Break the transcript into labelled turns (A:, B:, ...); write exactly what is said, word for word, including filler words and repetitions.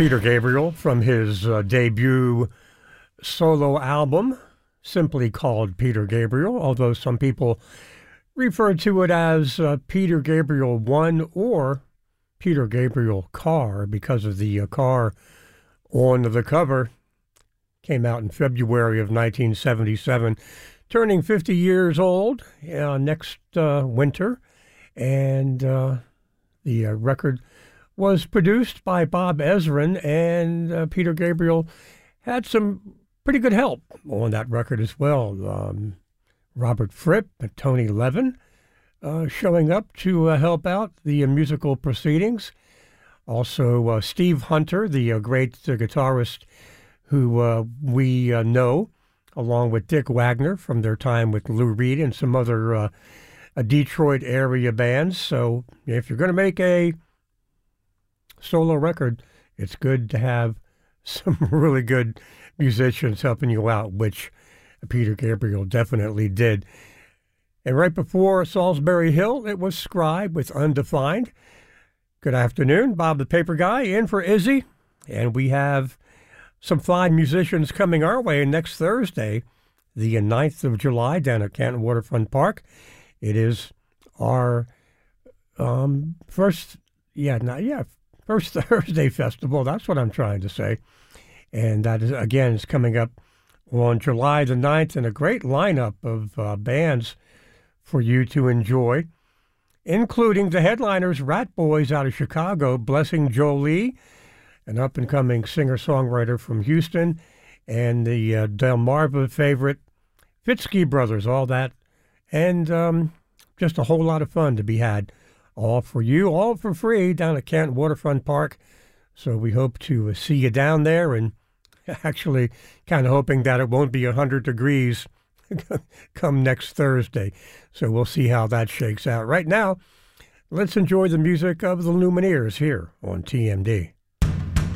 A: Peter Gabriel from his uh, debut solo album, simply called Peter Gabriel, although some people refer to it as uh, Peter Gabriel one or Peter Gabriel Car because of the uh, car on the cover. Came out in February of nineteen seventy-seven, turning fifty years old uh, next uh, winter, and uh, the uh, record was produced by Bob Ezrin, and uh, Peter Gabriel had some pretty good help on that record as well. Um, Robert Fripp and Tony Levin uh, showing up to uh, help out the uh, musical proceedings. Also, uh, Steve Hunter, the uh, great uh, guitarist who uh, we uh, know, along with Dick Wagner from their time with Lou Reed and some other uh, uh, Detroit area bands. So if you're going to make a solo record, it's good to have some really good musicians helping you out, which Peter Gabriel definitely did. And right before Salisbury Hill, it was Scribe with Undefined. Good afternoon, Bob the Paper Guy in for Izzy, and we have some fine musicians coming our way next Thursday, the ninth of July, down at Canton Waterfront Park. It is our um, first, yeah, not yeah, first Thursday festival. That's what I'm trying to say. And that, is again, is coming up on July the ninth, and a great lineup of uh, bands for you to enjoy, including the headliners, Rat Boys out of Chicago, Blessing Jolie, an up-and-coming singer-songwriter from Houston, and the uh, Delmarva favorite, Fitzke Brothers, all that, and um, just a whole lot of fun to be had, all for you, all for free, down at Canton Waterfront Park. So we hope to uh, see you down there, and actually kind of hoping that it won't be one hundred degrees come next Thursday. So we'll see how that shakes out. Right now, let's enjoy the music of the Lumineers here on T M D.